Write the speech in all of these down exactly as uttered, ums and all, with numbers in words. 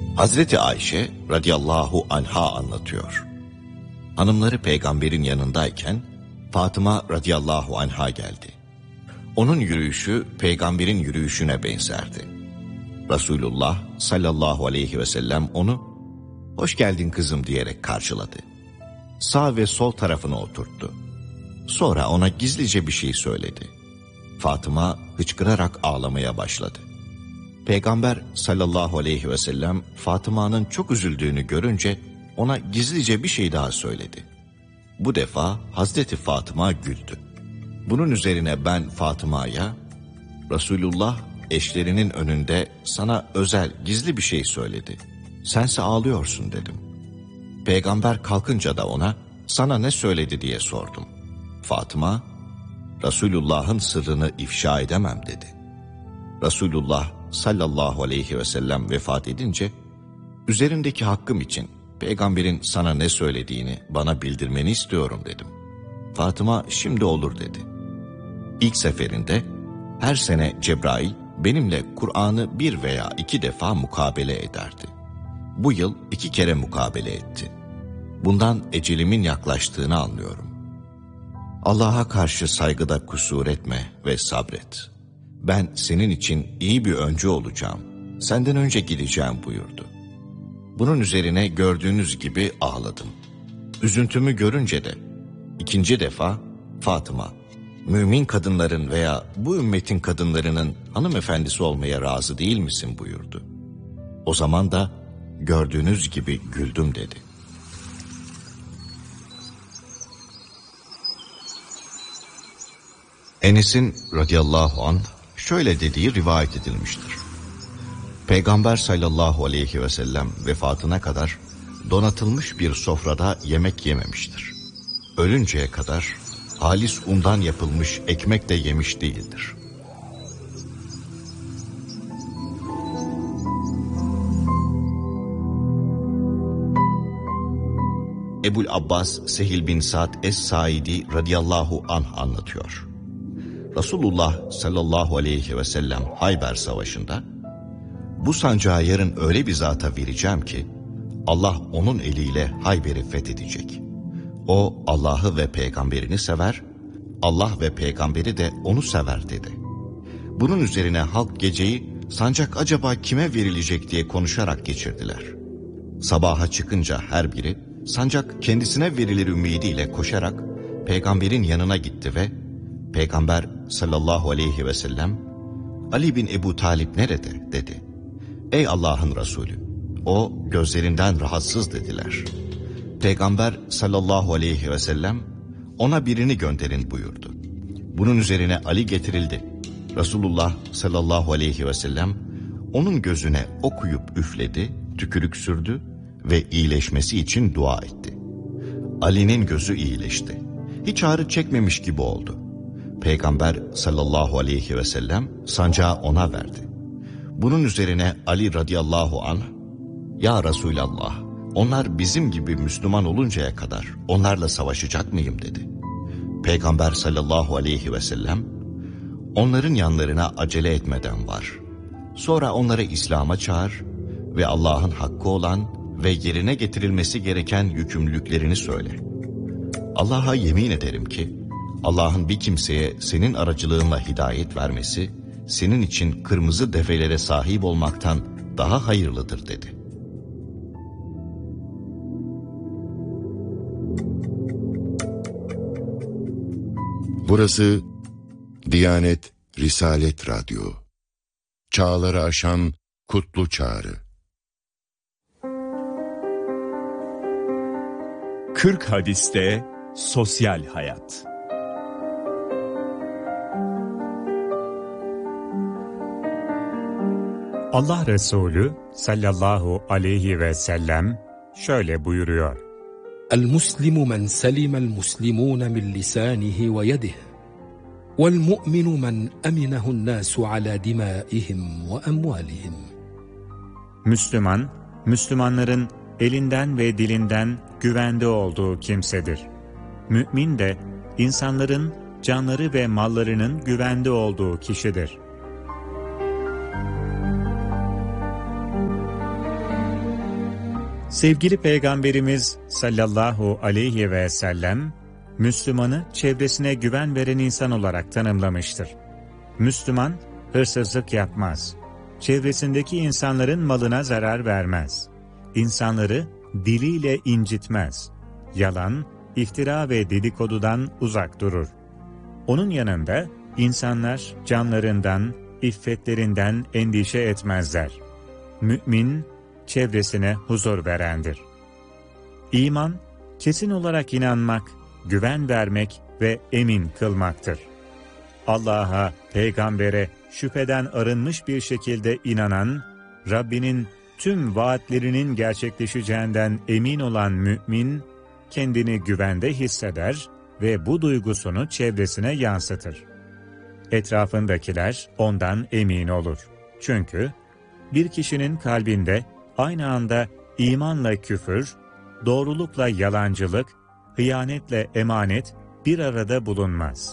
Hazreti Ayşe radıyallahu anha anlatıyor. Hanımları peygamberin yanındayken Fatıma radıyallahu anha geldi. Onun yürüyüşü peygamberin yürüyüşüne benzerdi. Resulullah sallallahu aleyhi ve sellem onu "Hoş geldin kızım" diyerek karşıladı. Sağ ve sol tarafına oturttu. Sonra ona gizlice bir şey söyledi. Fatıma hıçkırarak ağlamaya başladı. Peygamber sallallahu aleyhi ve sellem Fatıma'nın çok üzüldüğünü görünce ona gizlice bir şey daha söyledi. Bu defa Hazreti Fatıma güldü. Bunun üzerine ben Fatıma'ya "Resulullah eşlerinin önünde sana özel gizli bir şey söyledi. Sense ağlıyorsun" dedim. Peygamber kalkınca da ona "Sana ne söyledi?" diye sordum. Fatıma "Resulullah'ın sırrını ifşa edemem" dedi. Resulullah sallallahu aleyhi ve sellem vefat edince "Üzerindeki hakkım için peygamberin sana ne söylediğini bana bildirmeni istiyorum" dedim. Fatıma "Şimdi olur" dedi. İlk seferinde her sene Cebrail benimle Kur'an'ı bir veya iki defa mukabele ederdi. Bu yıl iki kere mukabele etti. Bundan ecelimin yaklaştığını anlıyorum. Allah'a karşı saygıda kusur etme ve sabret. Ben senin için iyi bir öncü olacağım, senden önce gideceğim buyurdu. Bunun üzerine gördüğünüz gibi ağladım. Üzüntümü görünce de ikinci defa "Fatıma, mümin kadınların veya bu ümmetin kadınlarının hanımefendisi olmaya razı değil misin?" buyurdu. O zaman da "Gördüğünüz gibi güldüm" dedi. Enes'in radıyallahu anh şöyle dediği rivayet edilmiştir. Peygamber sallallahu aleyhi ve sellem vefatına kadar donatılmış bir sofrada yemek yememiştir. Ölünceye kadar halis undan yapılmış ekmek de yemiş değildir. Ebul Abbas Sehil bin Sa'd Es-Saidi radıyallahu anh anlatıyor. Resulullah sallallahu aleyhi ve sellem Hayber Savaşı'nda "Bu sancağı yarın öyle bir zata vereceğim ki Allah onun eliyle Hayber'i fethedecek. O Allah'ı ve peygamberini sever, Allah ve peygamberi de onu sever" dedi. Bunun üzerine halk geceyi sancak acaba kime verilecek diye konuşarak geçirdiler. Sabaha çıkınca her biri sancak kendisine verilir ümidiyle koşarak peygamberin yanına gitti ve Peygamber sallallahu aleyhi ve sellem "Ali bin Ebu Talip nerede?" dedi. "Ey Allah'ın Resulü, o gözlerinden rahatsız" dediler. Peygamber sallallahu aleyhi ve sellem "Ona birini gönderin" buyurdu. Bunun üzerine Ali getirildi. Resulullah sallallahu aleyhi ve sellem onun gözüne okuyup üfledi, tükürük sürdü ve iyileşmesi için dua etti. Ali'nin gözü iyileşti. Hiç ağrı çekmemiş gibi oldu. Peygamber sallallahu aleyhi ve sellem sancağı ona verdi. Bunun üzerine Ali radıyallahu anh "Ya Resulallah, onlar bizim gibi Müslüman oluncaya kadar onlarla savaşacak mıyım?" dedi. Peygamber sallallahu aleyhi ve sellem "Onların yanlarına acele etmeden var. Sonra onları İslam'a çağır ve Allah'ın hakkı olan ve yerine getirilmesi gereken yükümlülüklerini söyle. Allah'a yemin ederim ki Allah'ın bir kimseye senin aracılığınla hidayet vermesi senin için kırmızı develere sahip olmaktan daha hayırlıdır" dedi. Burası Diyanet Risalet Radyo. Çağları aşan kutlu çağrı. kırk hadiste sosyal hayat. Allah Resulü sallallahu aleyhi ve sellem şöyle buyuruyor. El-Muslimu men selimel muslimune min lisanihi ve yedihi vel mu'minu men eminehun nasu ala dimaihim ve emvalihim. Müslüman, Müslümanların elinden ve dilinden güvende olduğu kimsedir. Mümin de insanların canları ve mallarının güvende olduğu kişidir. Sevgili Peygamberimiz sallallahu aleyhi ve sellem, Müslümanı çevresine güven veren insan olarak tanımlamıştır. Müslüman, hırsızlık yapmaz. Çevresindeki insanların malına zarar vermez. İnsanları diliyle incitmez. Yalan, iftira ve dedikodudan uzak durur. Onun yanında insanlar canlarından, iffetlerinden endişe etmezler. Mümin, çevresine huzur verendir. İman, kesin olarak inanmak, güven vermek ve emin kılmaktır. Allah'a, peygambere şüpheden arınmış bir şekilde inanan, Rabbinin tüm vaatlerinin gerçekleşeceğinden emin olan mümin, kendini güvende hisseder ve bu duygusunu çevresine yansıtır. Etrafındakiler ondan emin olur. Çünkü bir kişinin kalbinde aynı anda imanla küfür, doğrulukla yalancılık, hıyanetle emanet bir arada bulunmaz.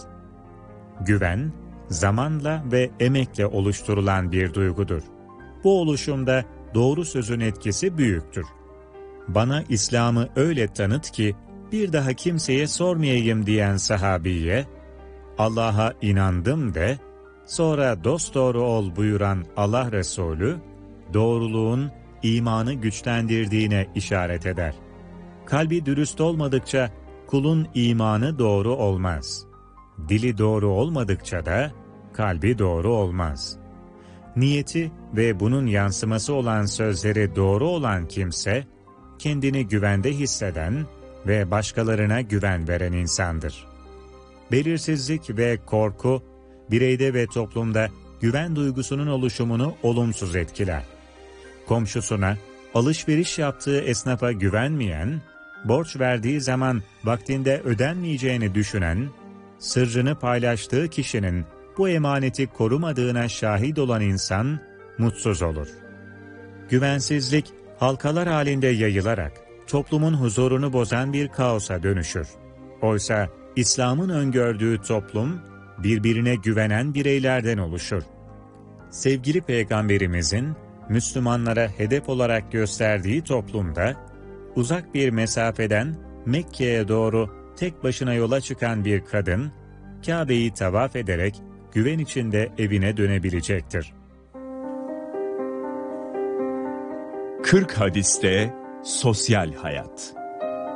Güven, zamanla ve emekle oluşturulan bir duygudur. Bu oluşumda doğru sözün etkisi büyüktür. Bana İslam'ı öyle tanıt ki bir daha kimseye sormayayım diyen sahabiye, Allah'a inandım de, sonra dosdoğru ol buyuran Allah Resulü, doğruluğun imanı güçlendirdiğine işaret eder. Kalbi dürüst olmadıkça kulun imanı doğru olmaz. Dili doğru olmadıkça da kalbi doğru olmaz. Niyeti ve bunun yansıması olan sözleri doğru olan kimse, kendini güvende hisseden ve başkalarına güven veren insandır. Belirsizlik ve korku, bireyde ve toplumda güven duygusunun oluşumunu olumsuz etkiler. Komşusuna, alışveriş yaptığı esnafa güvenmeyen, borç verdiği zaman vaktinde ödenmeyeceğini düşünen, sırrını paylaştığı kişinin bu emaneti korumadığına şahit olan insan mutsuz olur. Güvensizlik, halkalar halinde yayılarak toplumun huzurunu bozan bir kaosa dönüşür. Oysa İslam'ın öngördüğü toplum, birbirine güvenen bireylerden oluşur. Sevgili Peygamberimizin, Müslümanlara hedef olarak gösterdiği toplumda, uzak bir mesafeden Mekke'ye doğru tek başına yola çıkan bir kadın, Kabe'yi tavaf ederek güven içinde evine dönebilecektir. kırk hadiste sosyal hayat.